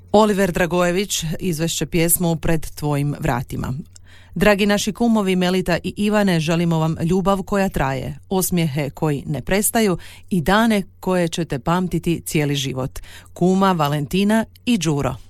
Oliver Dragojević izvešće pjesmu Pred tvojim vratima. Dragi naši kumovi Melita i Ivane, želimo vam ljubav koja traje, osmijehe koji ne prestaju i dane koje ćete pamtiti cijeli život. Kuma Valentina i Đuro.